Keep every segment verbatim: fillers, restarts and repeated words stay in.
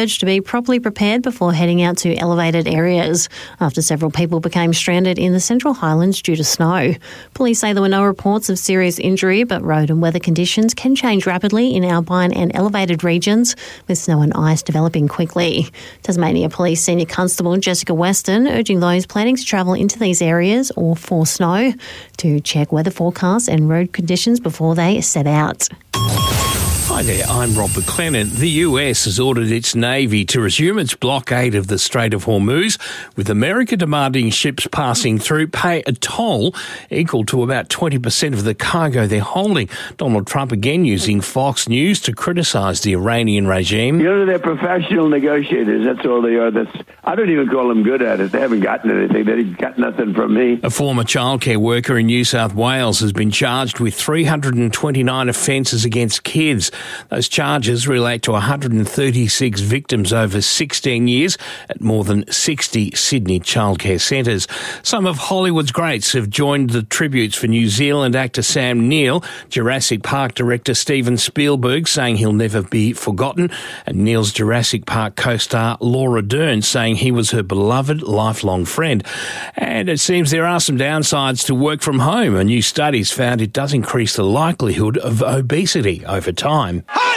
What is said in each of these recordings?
urged to be properly prepared before heading out to elevated areas after several people became stranded in the Central Highlands due to snow. Police say there were no reports of serious injury, but road and weather conditions can change rapidly in alpine and elevated regions, with snow and ice developing quickly. Tasmania Police Senior Constable Jessica Weston urging those planning to travel into these areas or for snow to check weather forecasts and road conditions before they set out. Hi there, I'm Rob McLennan. The U S has ordered its Navy to resume its blockade of the Strait of Hormuz, with America demanding ships passing through pay a toll equal to about twenty percent of the cargo they're holding. Donald Trump again using Fox News to criticise the Iranian regime. You know, they're professional negotiators. That's all they are. That's, I don't even call them good at it. They haven't gotten anything. They've got nothing from me. A former childcare worker in New South Wales has been charged with three hundred twenty-nine offences against kids. Those charges relate to one hundred thirty-six victims over sixteen years at more than sixty Sydney childcare centres. Some of Hollywood's greats have joined the tributes for New Zealand actor Sam Neill, Jurassic Park director Steven Spielberg saying he'll never be forgotten, and Neill's Jurassic Park co-star Laura Dern saying he was her beloved lifelong friend. And it seems there are some downsides to work from home. A new study's found it does increase the likelihood of obesity over time.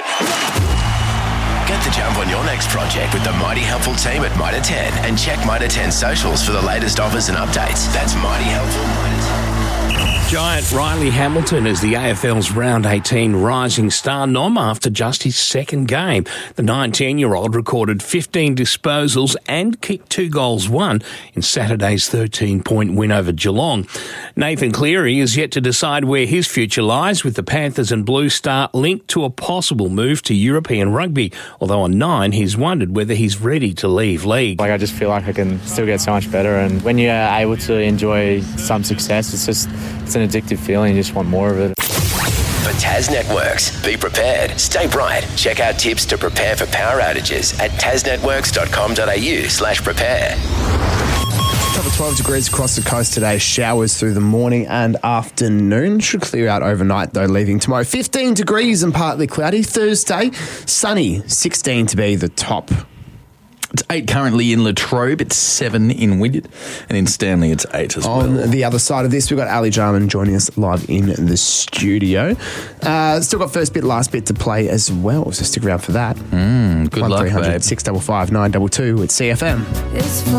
Get the jump on your next project with the Mighty Helpful team at Mitre ten and check Mitre ten socials for the latest offers and updates. That's Mighty Helpful Mitre ten. Giant Riley Hamilton is the A F L's Round eighteen Rising Star nom after just his second game. The nineteen-year-old recorded fifteen disposals and kicked two goals won in Saturday's thirteen-point win over Geelong. Nathan Cleary is yet to decide where his future lies, with the Panthers and Blue Star linked to a possible move to European rugby, although on Nine he's wondered whether he's ready to leave league. Like, I just feel like I can still get so much better, and when you're able to enjoy some success, it's just it's an addictive feeling. You just want more of it. For Tas Networks, be prepared, stay bright. Check out tips to prepare for power outages at tasnetworks.com.au slash prepare. Top of twelve degrees across the coast today. Showers through the morning and afternoon. Should clear out overnight, though, leaving tomorrow fifteen degrees and partly cloudy. Thursday, sunny, sixteen to be the top. It's eight currently in Latrobe, it's seven in Wynyard, and in Stanley it's eight as well. On the other side of this, we've got Ali Jarman joining us live in the studio. Uh, still got first bit, last bit to play as well, so stick around for that. Mm, good luck, babe. six five five, nine two two at C F M.